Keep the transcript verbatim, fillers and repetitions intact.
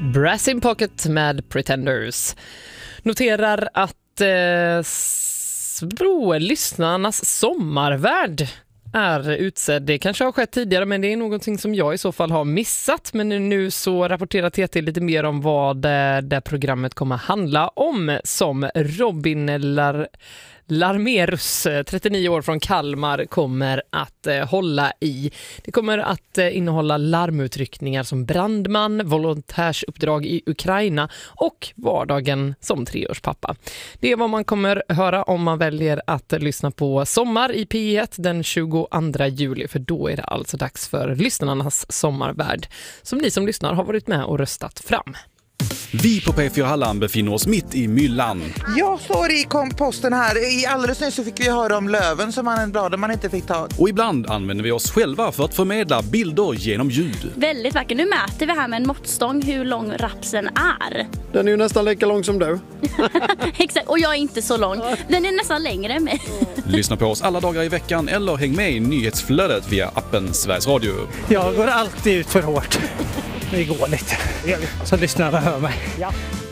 Brass in Pocket med Pretenders. Noterar att eh, bro, lyssnarnas sommarvärld är utsedd. Det kanske har skett tidigare, men det är någonting som jag i så fall har missat. Men nu så rapporterar T T lite mer om vad det, det programmet kommer handla om, som Robin Lar- Larmerus, trettionio år från Kalmar, kommer att eh, hålla i. Det kommer att eh, innehålla larmutryckningar som brandman, volontärsuppdrag i Ukraina och vardagen som treårspappa. Det är vad man kommer höra om man väljer att lyssna på Sommar i P ett den tjugoandra juli, för då är det alltså dags för lyssnarnas sommarvärld som ni som lyssnar har varit med och röstat fram. Vi på P fyra Halland befinner oss mitt i myllan. Jag står i komposten här. I alldeles nyss så fick vi höra om löven som man bladen man inte fick ta. Och ibland använder vi oss själva för att förmedla bilder genom ljud. Väldigt vackert. Nu mäter vi här med en måttstång hur lång rapsen är. Den är ju nästan lika lång som du. Exakt, och jag är inte så lång. Den är nästan längre än mig. Lyssna på oss alla dagar i veckan eller häng med i nyhetsflödet via appen Sveriges Radio. Jag går alltid ut för hårt. Det går lite. Så lyssnarna hör mig. Ja.